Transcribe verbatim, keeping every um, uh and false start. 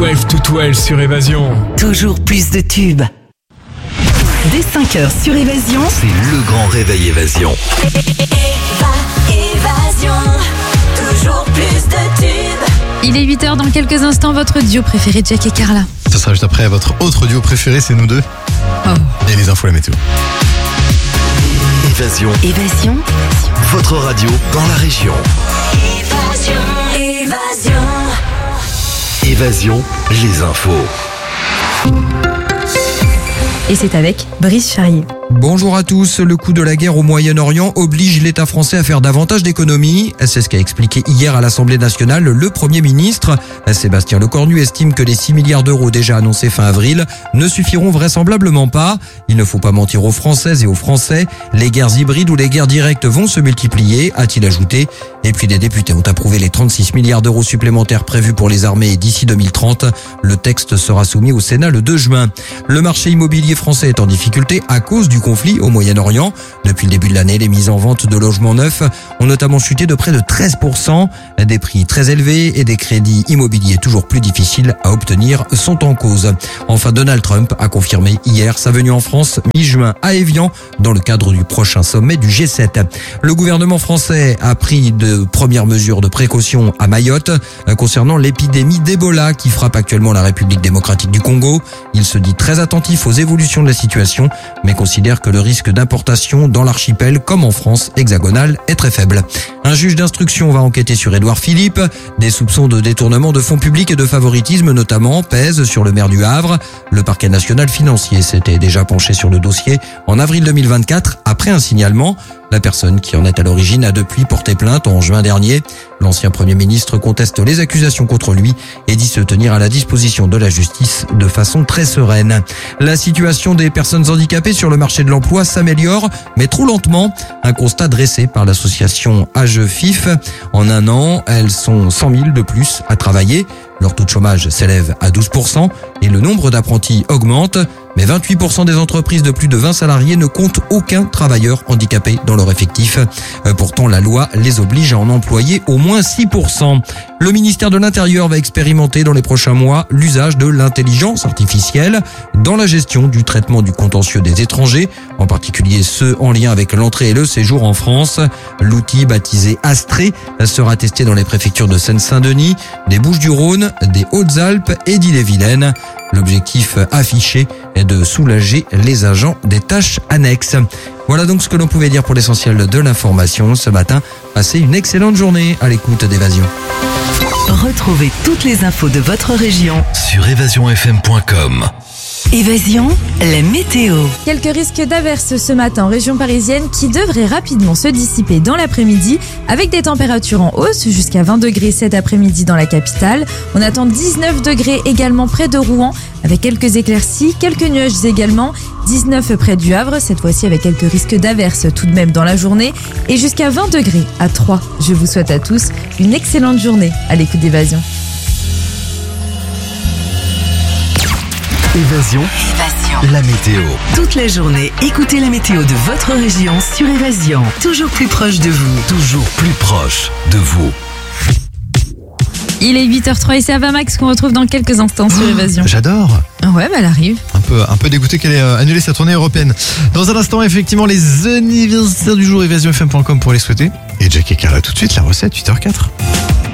douze to douze sur Évasion. Toujours plus de tubes. Dès cinq heures sur Évasion, c'est le grand réveil Évasion. Évasion, toujours plus de tubes. Il est huit heures, dans quelques instants, votre duo préféré, Jack et Carla. Ça sera juste après votre autre duo préféré, c'est nous deux. Oh. Et les infos, la météo. Évasion. Évasion, Votre radio dans la région. Évasion, évasion. Évasion, les infos. Et c'est avec Brice Charrier. Bonjour à tous. Le coût de la guerre au Moyen-Orient oblige l'État français à faire davantage d'économies. C'est ce qu'a expliqué hier à l'Assemblée nationale le Premier ministre. Sébastien Lecornu estime que les six milliards d'euros déjà annoncés fin avril ne suffiront vraisemblablement pas. Il ne faut pas mentir aux Françaises et aux Français. Les guerres hybrides ou les guerres directes vont se multiplier, a-t-il ajouté. Et puis les députés ont approuvé les trente-six milliards d'euros supplémentaires prévus pour les armées d'ici deux mille trente. Le texte sera soumis au Sénat le deux juin. Le marché immobilier français est en difficulté à cause du conflit au Moyen-Orient. Depuis le début de l'année, les mises en vente de logements neufs ont notamment chuté de près de treize pour cent. Des prix très élevés et des crédits immobiliers toujours plus difficiles à obtenir sont en cause. Enfin, Donald Trump a confirmé hier sa venue en France mi-juin à Évian dans le cadre du prochain sommet du G sept. Le gouvernement français a pris de premières mesures de précaution à Mayotte concernant l'épidémie d'Ebola qui frappe actuellement la République démocratique du Congo. Il se dit très attentif aux évolutions de la situation, mais considère que le risque d'importation dans l'archipel, comme en France hexagonale, est très faible. Un juge d'instruction va enquêter sur Édouard Philippe. Des soupçons de détournement de fonds publics et de favoritisme notamment pèsent sur le maire du Havre. Le parquet national financier s'était déjà penché sur le dossier en avril deux mille vingt-quatre après un signalement. La personne qui en est à l'origine a depuis porté plainte en juin dernier. L'ancien Premier ministre conteste les accusations contre lui et dit se tenir à la disposition de la justice de façon très sereine. La situation des personnes handicapées sur le marché de l'emploi s'améliore, mais trop lentement. Un constat dressé par l'association AGEFIF. En un an, elles sont cent mille de plus à travailler. Leur taux de chômage s'élève à douze pour cent et le nombre d'apprentis augmente. Mais vingt-huit pour cent des entreprises de plus de vingt salariés ne comptent aucun travailleur handicapé dans leur effectif. Pourtant, la loi les oblige à en employer au moins six pour cent. Le ministère de l'Intérieur va expérimenter dans les prochains mois l'usage de l'intelligence artificielle dans la gestion du traitement du contentieux des étrangers, en particulier ceux en lien avec l'entrée et le séjour en France. L'outil baptisé Astrée sera testé dans les préfectures de Seine-Saint-Denis, des Bouches-du-Rhône, des Hautes-Alpes et d'Ille-et-Vilaine. L'objectif affiché est de soulager les agents des tâches annexes. Voilà donc ce que l'on pouvait dire pour l'essentiel de l'information ce matin. Passez une excellente journée à l'écoute d'Évasion. retrouvez toutes les infos de votre région Sur évasion f m point com. Évasion, la météo. Quelques risques d'averses ce matin en région parisienne qui devraient rapidement se dissiper dans l'après-midi avec des températures en hausse jusqu'à vingt degrés cet après-midi dans la capitale. On attend dix-neuf degrés également près de Rouen avec quelques éclaircies, quelques nuages également. dix-neuf près du Havre, cette fois-ci avec quelques risques d'averses tout de même dans la journée. Et jusqu'à vingt degrés à Troyes. Je vous souhaite à tous une excellente journée à l'écoute d'Évasion. Évasion, Évasion. la météo. Toute la journée, écoutez la météo de votre région sur Évasion. Toujours plus proche de vous. Toujours plus proche de vous. Il est huit heures trois et c'est Avamax qu'on retrouve dans quelques instants sur Évasion. J'adore. Ouais, bah elle arrive. Un peu, un peu dégoûté qu'elle ait euh, annulé sa tournée européenne. Dans un instant, effectivement, les anniversaires du jour, évasion f m point com pour les souhaiter. Et Jack et Carla tout de suite, la recette, huit heures quatre.